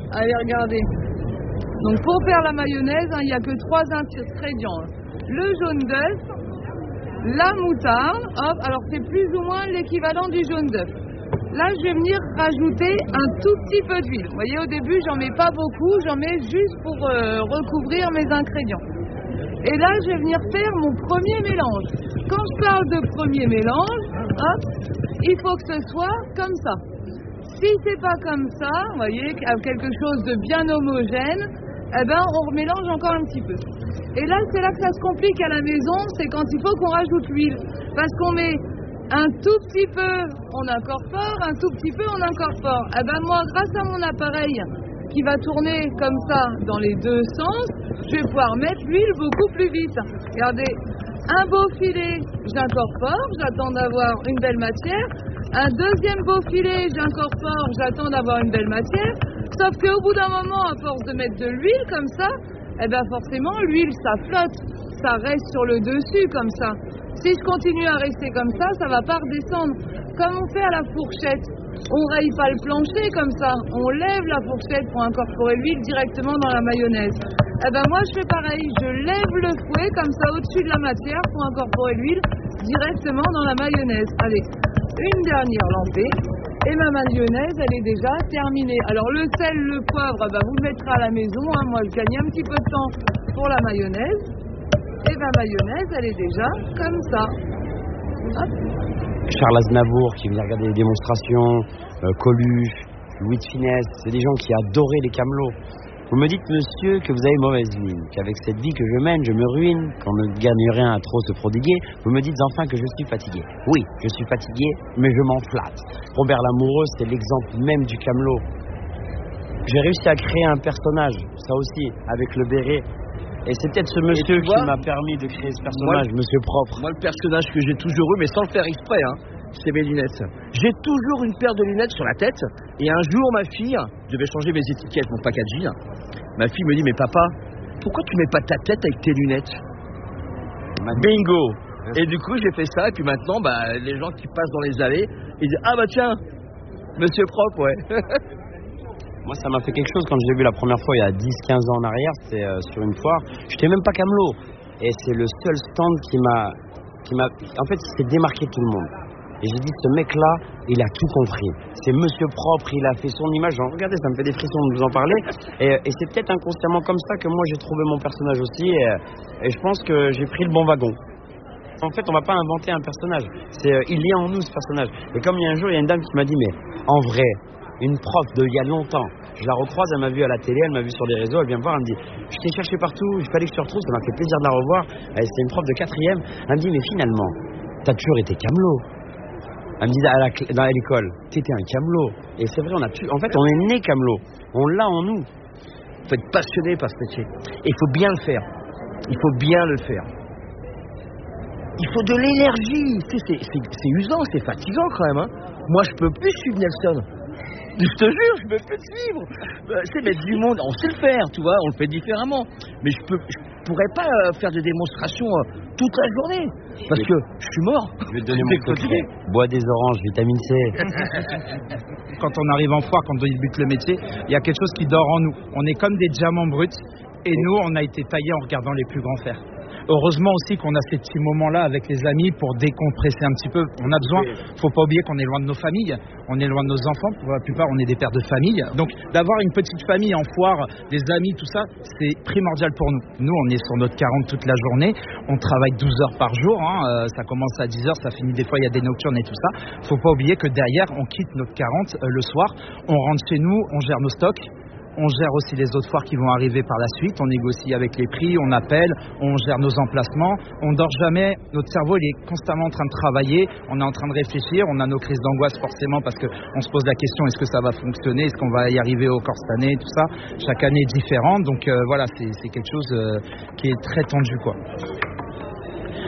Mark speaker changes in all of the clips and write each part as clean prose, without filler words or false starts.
Speaker 1: Allez, regardez. Donc pour faire la mayonnaise, il n'y a que 3 ingrédients. Le jaune d'œuf, la moutarde, hop, alors c'est plus ou moins l'équivalent du jaune d'œuf. Là, je vais venir rajouter un tout petit peu d'huile. Vous voyez, au début, j'en mets pas beaucoup, j'en mets juste pour recouvrir mes ingrédients. Et là, je vais venir faire mon premier mélange. Quand je parle de premier mélange, hop, il faut que ce soit comme ça. Si c'est pas comme ça, vous voyez, quelque chose de bien homogène, eh ben, on remélange encore un petit peu. Et là, c'est là que ça se complique à la maison, c'est quand il faut qu'on rajoute l'huile. Parce qu'on met un tout petit peu, on incorpore, un tout petit peu, on incorpore. Eh ben, moi, grâce à mon appareil qui va tourner comme ça dans les deux sens, je vais pouvoir mettre l'huile beaucoup plus vite. Regardez, un beau filet, j'incorpore, j'attends d'avoir une belle matière. Un deuxième beau filet, j'incorpore, j'attends d'avoir une belle matière. Sauf qu'au bout d'un moment, à force de mettre de l'huile comme ça, eh ben forcément, l'huile, ça flotte, ça reste sur le dessus comme ça. Si je continue à rester comme ça va pas redescendre. Comme on fait à la fourchette, on raye pas le plancher comme ça, on lève la fourchette pour incorporer l'huile directement dans la mayonnaise. Eh ben moi, je fais pareil, je lève le fouet comme ça au-dessus de la matière pour incorporer l'huile directement dans la mayonnaise. Allez, une dernière lampée. Et ma mayonnaise, elle est déjà terminée. Alors le sel, le poivre, vous le mettrez à la maison. Moi, je gagne un petit peu de temps pour la mayonnaise. Et ma mayonnaise, elle est déjà comme ça. Hop.
Speaker 2: Charles Aznavour qui vient regarder les démonstrations, Coluche, Louis de Funès, c'est des gens qui adoraient les camelots. Vous me dites, monsieur, que vous avez mauvaise mine, qu'avec cette vie que je mène, je me ruine, qu'on ne gagne rien à trop se prodiguer. Vous me dites enfin que je suis fatigué. Oui, je suis fatigué, mais je m'en flatte. Robert Lamoureux, c'est l'exemple même du camelot. J'ai réussi à créer un personnage, ça aussi, avec le béret. Et c'est peut-être ce monsieur qui m'a permis de créer ce personnage, monsieur propre.
Speaker 3: Moi, le personnage que j'ai toujours eu, mais sans le faire exprès, c'est mes lunettes. J'ai toujours une paire de lunettes sur la tête. Et un jour, ma fille, je devais changer mes étiquettes, mon packaging. Ma fille me dit, mais papa, pourquoi tu mets pas ta tête avec tes lunettes? Bingo. Et du coup, j'ai fait ça. Et puis maintenant, les gens qui passent dans les allées, ils disent, ah bah tiens, monsieur propre, ouais.
Speaker 2: Moi, ça m'a fait quelque chose quand je l'ai vu la première fois, il y a 10-15 ans en arrière, c'était sur une foire. Je n'étais même pas camelot. Et c'est le seul stand qui m'a... En fait, il s'est démarqué de tout le monde. Et j'ai dit, ce mec-là, il a tout compris. C'est monsieur propre, il a fait son image. Genre, regardez, ça me fait des frissons de vous en parler. Et c'est peut-être inconsciemment comme ça que moi, j'ai trouvé mon personnage aussi. Et je pense que j'ai pris le bon wagon. En fait, on va pas inventer un personnage. Il est en nous, ce personnage. Et comme il y a un jour, il y a une dame qui m'a dit, mais en vrai, une prof d'il y a longtemps, je la recroise, elle m'a vu à la télé, elle m'a vu sur les réseaux, elle vient me voir, elle me dit, je t'ai cherché partout, il fallait que je te retrouve, ça m'a fait plaisir de la revoir. C'est une prof de 4e. Elle me dit, mais finalement, t'as toujours été camelot. Elle me dit à l'école, t'étais un camelot. Et c'est vrai, en fait, on est né camelot. On l'a en nous.
Speaker 3: Il faut être passionné par ce métier. Et il faut bien le faire. Il faut bien le faire. Il faut de l'énergie. C'est usant, c'est fatigant quand même. Moi, je peux plus suivre Nelson. Je te jure, je me fais suivre. C'est mettre du monde, on sait le faire, tu vois, on le fait différemment. Mais je pourrais pas faire des démonstrations toute la journée. Parce que je suis mort.
Speaker 2: Je vais te donner mon secret. Bois des oranges, vitamine C.
Speaker 4: Quand on arrive en foire, quand on débute le métier, il y a quelque chose qui dort en nous. On est comme des diamants bruts. Et nous, on a été taillés en regardant les plus grands faire. Heureusement aussi qu'on a ces petits moments-là avec les amis pour décompresser un petit peu. On a besoin, faut pas oublier qu'on est loin de nos familles, on est loin de nos enfants, pour la plupart on est des pères de famille. Donc d'avoir une petite famille en foire, des amis, tout ça, c'est primordial pour nous. Nous, on est sur notre 40 toute la journée, on travaille 12 heures par jour, ça commence à 10 heures, ça finit des fois, il y a des nocturnes et tout ça. Faut pas oublier que derrière, on quitte notre 40 le soir, on rentre chez nous, on gère nos stocks. On gère aussi les autres foires qui vont arriver par la suite, on négocie avec les prix, on appelle, on gère nos emplacements, on dort jamais, notre cerveau il est constamment en train de travailler, on est en train de réfléchir, on a nos crises d'angoisse forcément parce qu'on se pose la question est-ce que ça va fonctionner, est-ce qu'on va y arriver au corps cette année, tout ça, chaque année est différente, donc voilà, c'est quelque chose qui est très tendu quoi.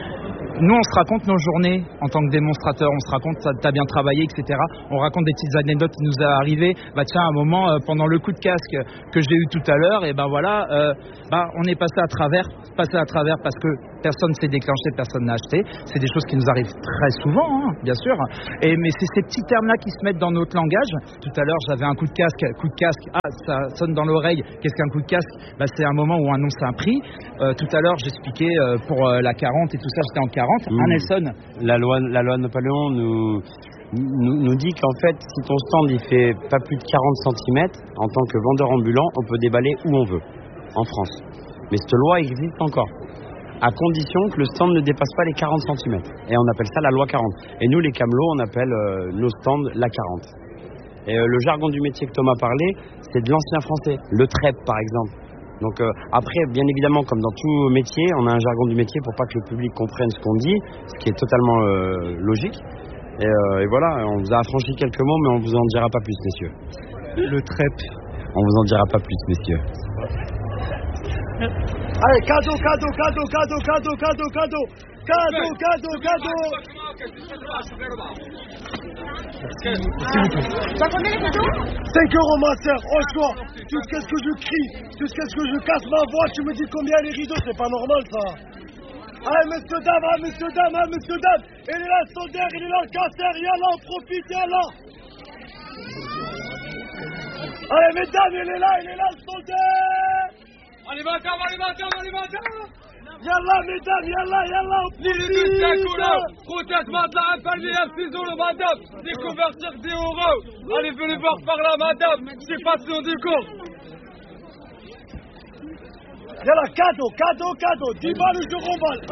Speaker 4: Nous, on se raconte nos journées en tant que démonstrateur, on se raconte t'as bien travaillé, etc. On raconte des petites anecdotes qui nous est arrivé. Bah tiens, à un moment, pendant le coup de casque que j'ai eu tout à l'heure, et ben voilà, on est passé à travers parce que personne s'est déclenché, personne n'a acheté. C'est des choses qui nous arrivent très souvent, hein, bien sûr. Mais c'est ces petits termes-là qui se mettent dans notre langage. Tout à l'heure, j'avais un coup de casque. Ça sonne dans l'oreille. Qu'est-ce qu'un coup de casque? C'est un moment où on annonce un prix. Tout à l'heure, j'expliquais pour la 40 et tout ça, j'étais en 40. Nelson.
Speaker 2: La loi Napoléon nous dit qu'en fait, si ton stand il fait pas plus de 40 cm, en tant que vendeur ambulant, on peut déballer où on veut, en France. Mais cette loi existe encore, à condition que le stand ne dépasse pas les 40 cm. Et on appelle ça la loi 40. Et nous, les camelots, on appelle nos stands la 40. Et le jargon du métier que Thomas parlait, c'est de l'ancien français, le trep par exemple. Donc après, bien évidemment, comme dans tout métier, on a un jargon du métier pour pas que le public comprenne ce qu'on dit, ce qui est totalement logique. Et voilà, on vous a affranchi quelques mots, mais on vous en dira pas plus, messieurs.
Speaker 4: Le trep.
Speaker 2: On vous en dira pas plus, messieurs.
Speaker 5: Allez, cadeau.
Speaker 6: Ça combien les cadeaux?
Speaker 5: 5 euros, ma sœur, au choix. Jusqu'à ce que je crie, jusqu'à ce que je casse ma voix, tu me dis combien les rideaux, c'est pas normal ça. Allez, messieurs, dames. Il est là le soldaire, il est là le casseur, yallah, on profite, yallah. Allez, mesdames, il est là le soldaire.
Speaker 7: Allez, madame.
Speaker 5: Yallah, mesdames, yallah, on profite.
Speaker 7: Proteste maintenant, appelle-les à 6 euros, madame. C'est convertir 10 euros. Allez, venez voir par là, madame. C'est passion du cours.
Speaker 5: Yallah, cadeau. 10 balles, je remballe.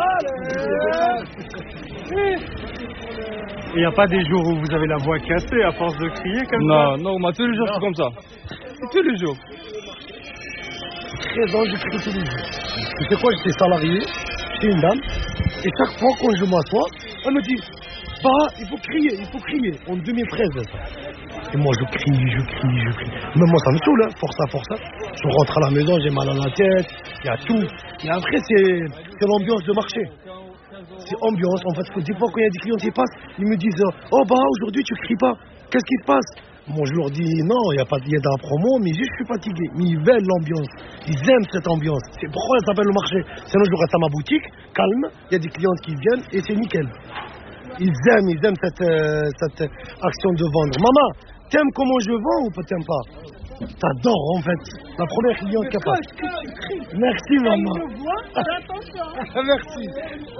Speaker 5: Allez.
Speaker 8: Il n'y a pas des jours où vous avez la voix cassée à force de crier comme ça?
Speaker 7: Non, moi tous les jours c'est comme ça. Tous les jours.
Speaker 5: 13 ans, je crie tous les jours. Tu sais quoi, j'étais salarié chez une dame, et chaque fois quand je m'assois, elle me dit, il faut crier, en 2013. Et moi je crie. Même moi ça me saoule, hein, force. Je rentre à la maison, j'ai mal à la tête, il y a tout. Et après c'est l'ambiance de marché. C'est ambiance, en fait, des fois quand il y a des clients qui passent, ils me disent, aujourd'hui tu cries pas, qu'est-ce qui se passe? Moi je leur dis non, il y a de la promo, mais juste je suis fatigué. Mais ils veulent l'ambiance, ils aiment cette ambiance. C'est pourquoi ça s'appelle le marché. Sinon je reste à ma boutique, calme, il y a des clientes qui viennent et c'est nickel. Ils aiment cette action de vendre. Maman, t'aimes comment je vends ou t'aimes pas? T'adores en fait. La première cliente qui passe. Merci maman. Merci.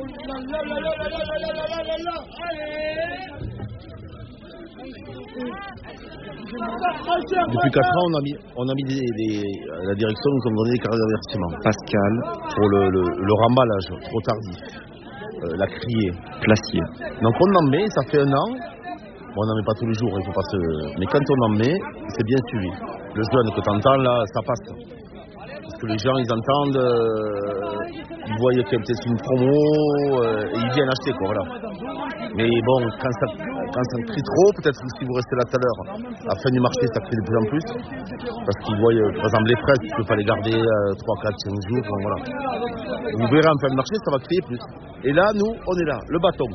Speaker 9: Depuis 4 ans, on a mis la direction nous a donné des cartes d'avertissement. Pascal, pour le remballage trop tardif, la criée, Placier. Donc on en met, ça fait 1 an. Bon, on n'en met pas tous les jours, il faut pas se... Mais quand on en met, c'est bien suivi. Le jeune que tu entends là, ça passe. Parce que les gens, ils entendent, ils voient qu'il y a peut-être une promo, et ils viennent acheter, quoi, voilà. Mais bon, quand ça crie trop, peut-être que si vous restez là tout à l'heure, à la fin du marché, ça crie de plus en plus. Parce qu'ils voient, par exemple, les fraises, tu ne peux pas les garder 3, 4, 5 jours, bon, voilà. Vous verrez en fin de marché, ça va crier plus. Et là, nous, on est là, le bâton.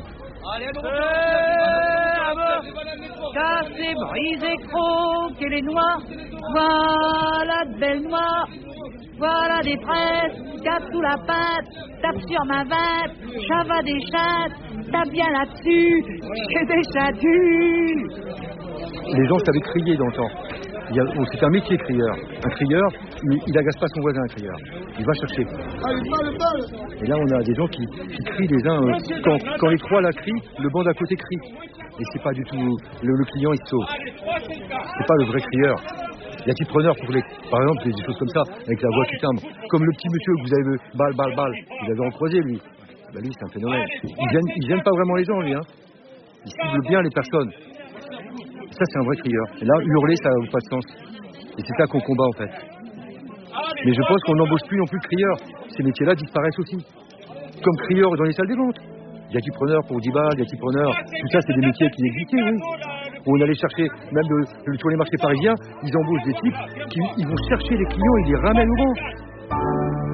Speaker 6: Cassé, brisé, croqué les noix. Voilà de belles noix. Voilà des fraises, tape sous la patte, tape sur ma vatte, chava des chattes, tape bien là-dessus, j'ai des chattus.
Speaker 8: Les gens savaient crier dans le temps. C'est un métier crieur. Un crieur, il agace pas son voisin, un crieur. Il va chercher. Et là, on a des gens qui crient les uns. Quand les 3 la crient, le banc d'à côté crie. Et c'est pas du tout... Le client, il se sauve. C'est pas le vrai crieur. Il y a des preneurs par exemple, des choses comme ça, avec la voix qui timbre. Comme le petit monsieur que vous avez balle, vous avez recroisé, lui. Lui, c'est un phénomène. Il gêne pas vraiment les gens, lui. Hein. Il cible bien les personnes. Ça, c'est un vrai crieur. Et là, hurler, ça n'a pas de sens. Et c'est ça qu'on combat, en fait. Mais je pense qu'on n'embauche plus non plus de crieurs. Ces métiers-là disparaissent aussi. Comme crieurs dans les salles des ventes. Il y a qui preneur pour 10 balles, il y a qui preneur. Tout ça, c'est des métiers qui existaient, oui. On allait chercher, même sur les marchés parisiens, ils embauchent des types qui ils vont chercher les clients et les ramènent au banc.